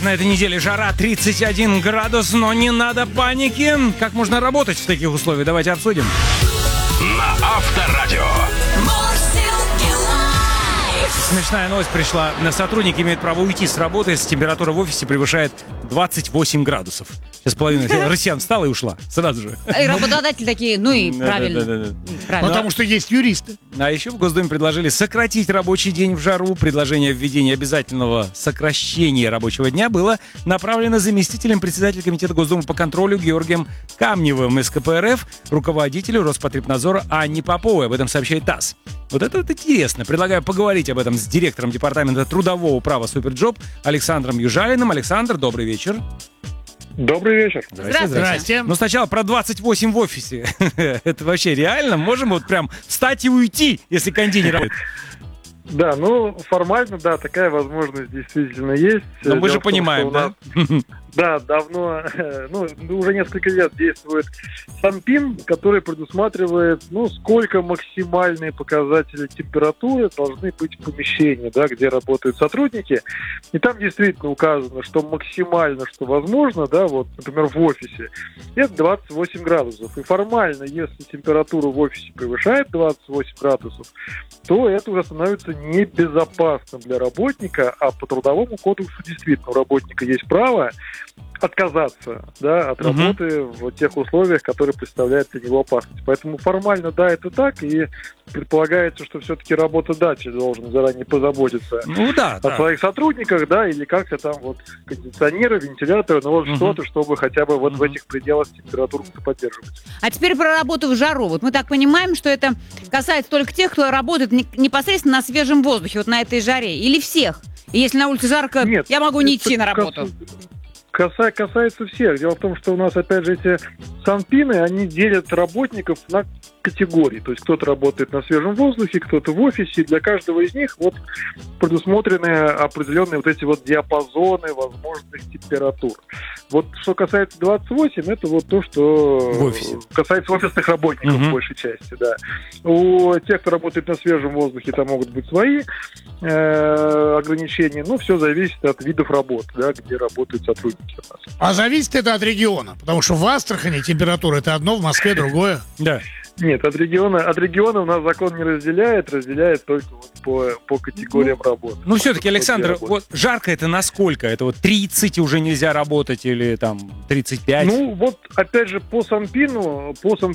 На этой неделе жара 31 градус, но не надо паники. Как можно работать в таких условиях? Давайте обсудим. На Авторадио. Смешная новость пришла. Сотрудник имеет право уйти с работы, если температура в офисе превышает 28 градусов. Сейчас половина россиян встала и ушла сразу же. И работодатели такие, ну и правильно. Правильно. Потому что есть юристы. А еще в Госдуме предложили сократить рабочий день в жару. Предложение о введении обязательного сокращения рабочего дня было направлено заместителем председателя Комитета Госдумы по контролю Георгием Камневым из КПРФ, руководителю Роспотребнадзора Анне Поповой. Об этом сообщает ТАСС. Вот это вот интересно. Предлагаю поговорить об этом с директором департамента трудового права «Суперджоп» Александром Южалиным. Александр, добрый вечер. Добрый вечер. Здрасте. Ну, сначала про 28 в офисе. Это вообще реально? Можем вот прям встать и уйти, если кондей не работает? Да, ну, формально, да, такая возможность действительно есть. Но мы Дело же в том, понимаем, что у нас, да, давно, уже несколько лет действует СанПин, который предусматривает, сколько максимальные показатели температуры должны быть в помещении, да, где работают сотрудники. И там действительно указано, что максимально, что возможно, да, вот, например, в офисе, это 28 градусов. И формально, если температура в офисе превышает 28 градусов, то это уже становится небезопасно для работника, а по Трудовому кодексу действительно у работника есть право отказаться, да, от работы в тех условиях, которые представляют для него опасность. Поэтому формально, да, это так, и предполагается, что все-таки работодатель должен заранее позаботиться о своих сотрудниках, да, или как-то там вот кондиционеры, вентиляторы, что-то, чтобы хотя бы вот в этих пределах температуру поддерживать. А теперь про работу в жару. Вот мы так понимаем, что это касается только тех, кто работает непосредственно на свежем воздухе, вот на этой жаре, или всех? И если на улице жарко, Нет, я могу не идти на работу. Касается всех. Дело в том, что у нас, опять же, эти СанПины, они делят работников на категории. То есть кто-то работает на свежем воздухе, кто-то в офисе. Для каждого из них вот предусмотрены определенные вот эти вот диапазоны возможных температур. Вот что касается 28, это вот то, что в офисе касается офисных работников в большей части, да. У тех, кто работает на свежем воздухе, там могут быть свои ограничения, но все зависит от видов работ, да, где работают сотрудники у нас. А зависит это от региона, потому что в Астрахани температура это одно, в Москве другое. Да. Нет, от региона у нас закон не разделяет только вот по категориям работ. Ну, все-таки, Александр, вот жарко это насколько? Это вот 30 уже нельзя работать или там 35? Ну, вот, опять же, по СанПину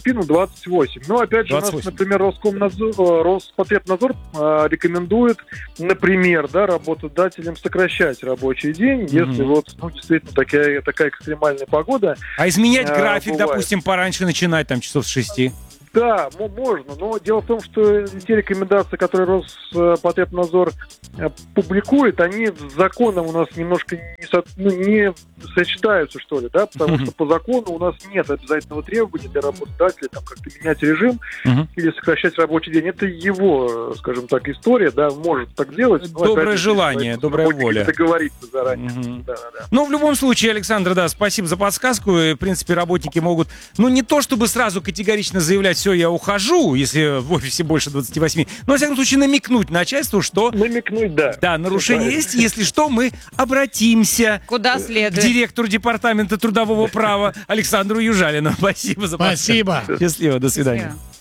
28. Но, опять же, 28. У нас, например, Роспотребнадзор рекомендует, например, да, работодателям сокращать рабочий день, если вот, действительно такая экстремальная погода. А изменять график, бывает. допустим, пораньше начинать, там, часов с 6? Да, можно, но дело в том, что те рекомендации, которые Роспотребнадзор публикует, они с законом у нас немножко не сочетаются, что ли, да, потому что по закону у нас нет обязательного требования для работодателя там как-то менять режим или сокращать рабочий день. Это его, скажем так, история, да, может так делать. Доброе желание, добрая воля. Договориться заранее. Ну, в любом случае, Александр, да, спасибо за подсказку. И, в принципе, работники могут, не то чтобы сразу категорично заявлять, все, я ухожу, если в офисе больше 28, но, во всяком случае, намекнуть начальству, что... Намекнуть, да. Да, нарушение есть. Если что, мы обратимся куда следует к директору департамента трудового права Александру Южалину. Спасибо за подсказку. Спасибо. Счастливо, до свидания.